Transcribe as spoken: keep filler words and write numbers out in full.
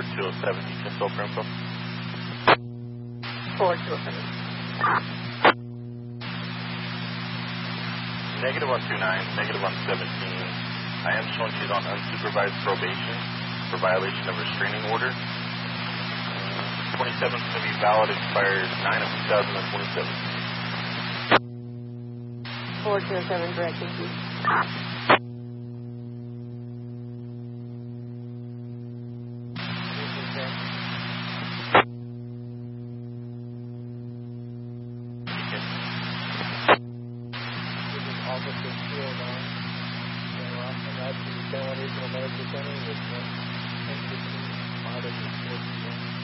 two oh seven, you can still info. four two oh seven. Negative one two nine, negative one seventeen. I am showing she's on unsupervised probation for violation of restraining order. twenty-seven is going to be valid, expires nine of two thousand twenty-seven. four two oh seven, direct, thank you. Officer Shield on. And that's the San Juan Regional Medical Center with one ten fifteen, mileage is four two one.